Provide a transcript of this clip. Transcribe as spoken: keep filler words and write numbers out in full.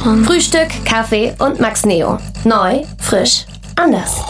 Popcorn. Frühstück, Kaffee und Max Neo. Neu, frisch, anders.